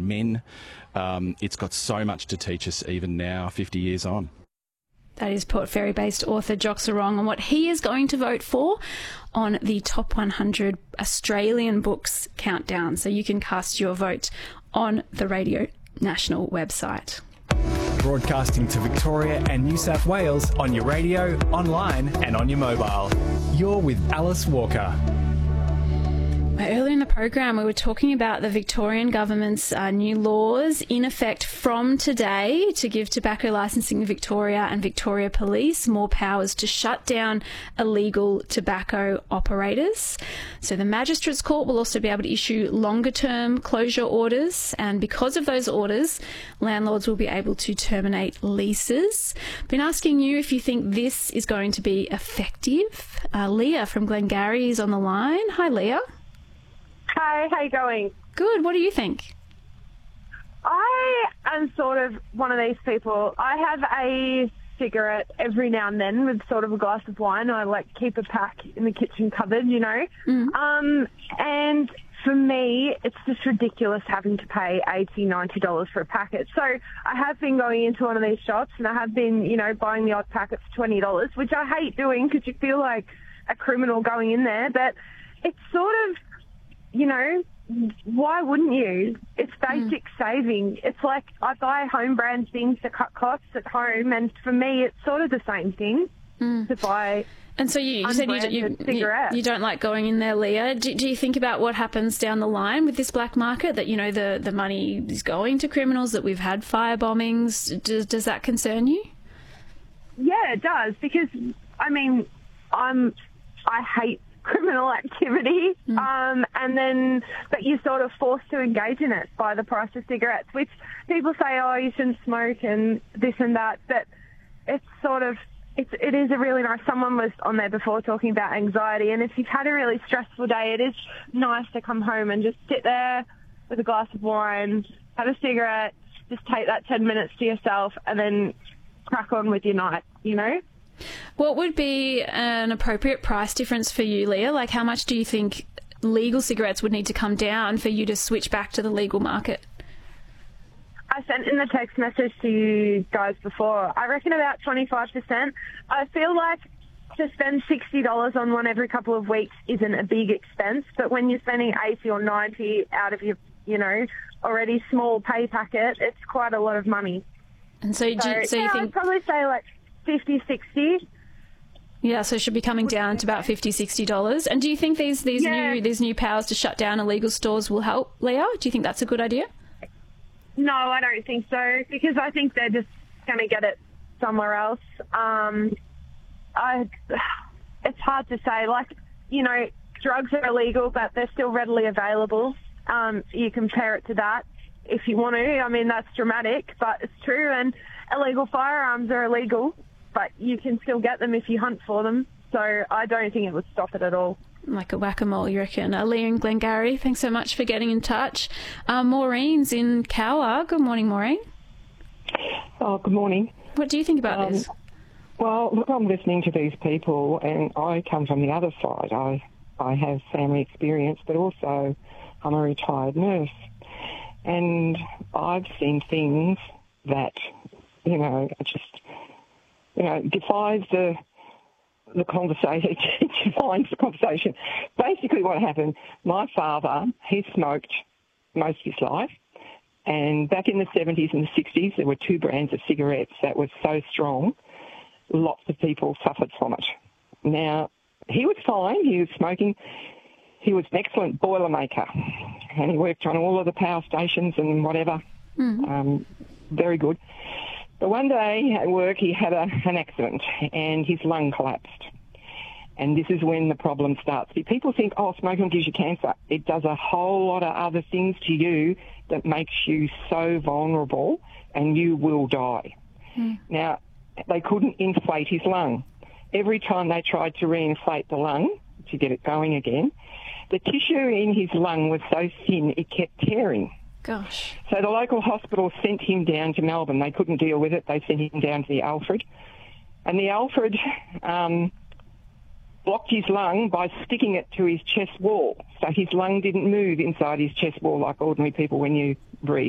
men. It's got so much to teach us even now, 50 years on. That is Port Fairy-based author Jock Serong on what he is going to vote for on the Top 100 Australian Books Countdown. So you can cast your vote on the Radio National website. Broadcasting to Victoria and New South Wales on your radio, online and on your mobile. You're with Alice Walker. Earlier in the program, we were talking about the Victorian government's new laws in effect from today to give Tobacco Licensing Victoria and Victoria Police more powers to shut down illegal tobacco operators. So the Magistrates Court will also be able to issue longer-term closure orders, and because of those orders, landlords will be able to terminate leases. Been asking you if you think this is going to be effective. Leah from Glengarry is on the line. Hi, Leah. Hi, how you going? Good. What do you think? I am sort of one of these people. I have a cigarette every now and then with sort of a glass of wine. I keep a pack in the kitchen cupboard, you know. Mm. And for me, it's just ridiculous having to pay $80, $90 for a packet. So I have been going into one of these shops and I have been, buying the odd packet for $20, which I hate doing because you feel like a criminal going in there. But it's sort of, why wouldn't you? It's basic saving. It's like I buy home brand things to cut costs at home, and for me, it's sort of the same thing to buy. And so you said you don't like going in there, Leah. Do you think about what happens down the line with this black market, that, the money is going to criminals, that we've had fire bombings? Does that concern you? Yeah, it does, because, I hate criminal activity, but you're sort of forced to engage in it by the price of cigarettes, which people say, oh, you shouldn't smoke and this and that, but it's sort of, it is a really nice, someone was on there before talking about anxiety, and if you've had a really stressful day, it is nice to come home and just sit there with a glass of wine, have a cigarette, just take that 10 minutes to yourself and then crack on with your night, What would be an appropriate price difference for you, Leah? Like, how much do you think legal cigarettes would need to come down for you to switch back to the legal market? I sent in the text message to you guys before. I reckon about 25%. I feel like to spend $60 on one every couple of weeks isn't a big expense, but when you're spending 80 or 90 out of your, already small pay packet, it's quite a lot of money. And so you think... I'd probably say 50, 60. Yeah, so it should be coming down to about $50, $60. And do you think these new powers to shut down illegal stores will help, Leah? Do you think that's a good idea? No, I don't think so, because I think they're just going to get it somewhere else. It's hard to say. Drugs are illegal, but they're still readily available. You compare it to that if you want to. That's dramatic, but it's true. And illegal firearms are illegal, but you can still get them if you hunt for them. So I don't think it would stop it at all. Like a whack-a-mole, you reckon? Leah and Glengarry, thanks so much for getting in touch. Maureen's in Cowra. Good morning, Maureen. Oh, good morning. What do you think about this? Well, look, I'm listening to these people, and I come from the other side. I have family experience, but also I'm a retired nurse. And I've seen things that, defies the conversation. It defines the conversation. Basically what happened, my father, he smoked most of his life, and back in the 70s and the 60s, there were 2 brands of cigarettes that were so strong, lots of people suffered from it. Now, he was fine. He was smoking. He was an excellent boiler maker, and he worked on all of the power stations and whatever. Very good. But one day at work he had an accident and his lung collapsed. And this is when the problem starts. People think, smoking gives you cancer. It does a whole lot of other things to you that makes you so vulnerable, and you will die. Now, they couldn't inflate his lung. Every time they tried to reinflate the lung to get it going again, the tissue in his lung was so thin it kept tearing. Gosh. So the local hospital sent him down to Melbourne. They couldn't deal with it. They sent him down to the Alfred. And the Alfred blocked his lung by sticking it to his chest wall. So his lung didn't move inside his chest wall like ordinary people when you breathe.